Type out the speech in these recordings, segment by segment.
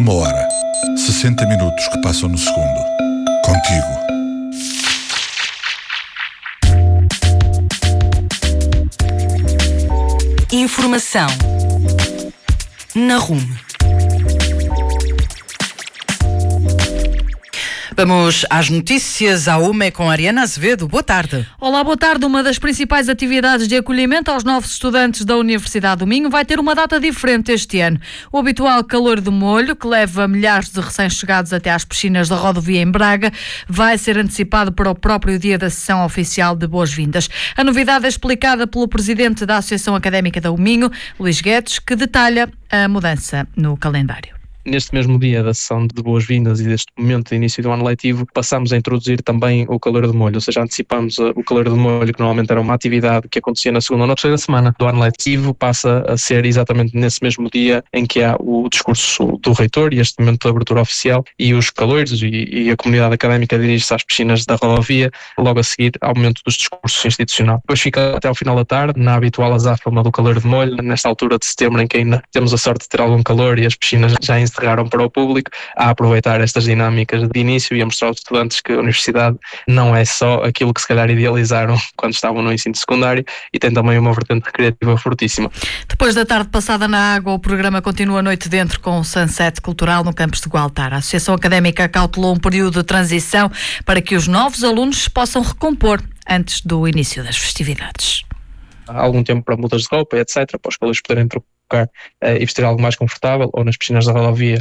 Uma hora, 60 minutos que passam no segundo. Contigo. Informação na RUM. Vamos às notícias à UME com a Ariana Azevedo. Boa tarde. Olá, boa tarde. Uma das principais atividades de acolhimento aos novos estudantes da Universidade do Minho vai ter uma data diferente este ano. O habitual calor de molho, que leva milhares de recém-chegados até às piscinas da rodovia em Braga, vai ser antecipado para o próprio dia da sessão oficial de boas-vindas. A novidade é explicada pelo presidente da Associação Académica do Minho, Luís Guedes, que detalha a mudança no calendário. Neste mesmo dia da sessão de boas-vindas e deste momento de início do ano letivo, passamos a introduzir também o calor de molho, ou seja, antecipamos o calor de molho, que normalmente era uma atividade que acontecia na segunda ou na terceira semana do ano letivo, passa a ser exatamente nesse mesmo dia em que há o discurso do reitor e este momento de abertura oficial, e os calores e a comunidade académica dirige-se às piscinas da rodovia, logo a seguir ao momento dos discursos institucional. Depois fica até ao final da tarde, na habitual azáfama do calor de molho, nesta altura de setembro em que ainda temos a sorte de ter algum calor e as piscinas já encerraram para o público, a aproveitar estas dinâmicas de início e a mostrar aos estudantes que a universidade não é só aquilo que se calhar idealizaram quando estavam no ensino secundário, e tem também uma vertente recreativa fortíssima. Depois da tarde passada na água, o programa continua a noite dentro com o Sunset Cultural no campus de Gualtar. A Associação Académica cautelou um período de transição para que os novos alunos possam recompor antes do início das festividades. Há algum tempo para mudas de roupa, etc., para os colegas poderem trocar e vestir algo mais confortável, ou nas piscinas da rodovia,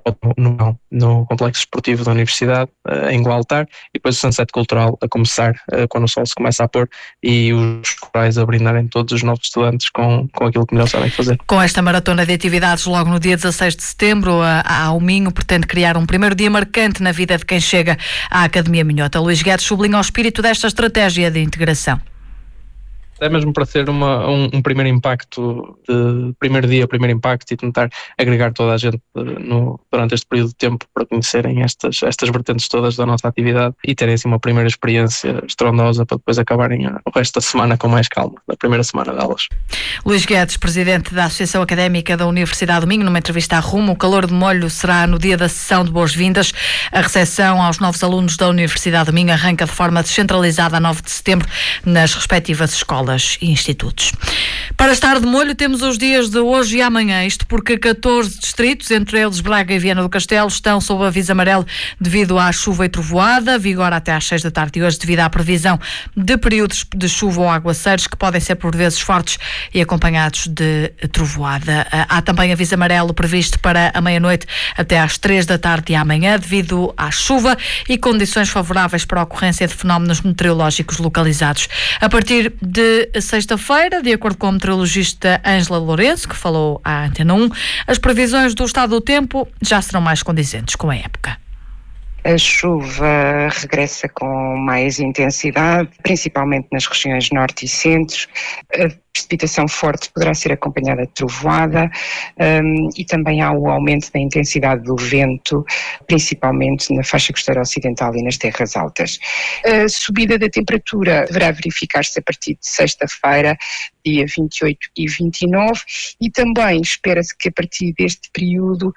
ou no complexo esportivo da Universidade, em Gualtar, e depois o Sunset Cultural a começar quando o sol se começa a pôr, e os corais a brindarem todos os novos estudantes com aquilo que melhor sabem fazer. Com esta maratona de atividades, logo no dia 16 de setembro, a Minho pretende criar um primeiro dia marcante na vida de quem chega à Academia Minhota. Luís Guedes sublinha o espírito desta estratégia de integração. É mesmo para ter um primeiro impacto, primeiro impacto, e tentar agregar toda a gente durante este período de tempo para conhecerem estas vertentes todas da nossa atividade e terem assim uma primeira experiência estrondosa para depois acabarem o resto da semana com mais calma, da primeira semana de aulas. Luís Guedes, presidente da Associação Académica da Universidade do Minho, numa entrevista à RUM. O calor de molho será no dia da sessão de boas-vindas. A recepção aos novos alunos da Universidade do Minho arranca de forma descentralizada a 9 de setembro nas respectivas escolas e institutos. Para estar de molho temos os dias de hoje e amanhã, isto porque 14 distritos, entre eles Braga e Viana do Castelo, estão sob aviso amarelo devido à chuva e trovoada, vigora até às 6 da tarde de hoje devido à previsão de períodos de chuva ou aguaceiros que podem ser por vezes fortes e acompanhados de trovoada. Há também aviso amarelo previsto para a meia-noite até às 3 da tarde de amanhã devido à chuva e condições favoráveis para a ocorrência de fenómenos meteorológicos localizados. A partir de sexta-feira, de acordo com a meteorologista Ângela Lourenço, que falou à Antena 1, as previsões do estado do tempo já serão mais condizentes com a época. A chuva regressa com mais intensidade, principalmente nas regiões norte e centro. A precipitação forte poderá ser acompanhada de trovoada e também há o aumento da intensidade do vento, principalmente na faixa costeira ocidental e nas terras altas. A subida da temperatura deverá verificar-se a partir de sexta-feira, dia 28 e 29, e também espera-se que a partir deste período